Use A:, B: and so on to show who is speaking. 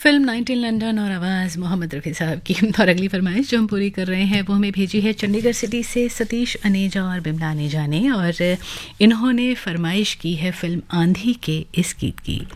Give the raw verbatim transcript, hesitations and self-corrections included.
A: Film nineteen London और आवाज़ मोहम्मद रफ़ी साहब की। और अगली फरमाइश जो हम पूरी कर रहे हैं वो हमें भेजी है चंडीगढ़ सिटी से सतीश अनेजा और बिमला अनेजा ने, और इन्होंने फरमाइश की है फिल्म आंधी के इस गीत की।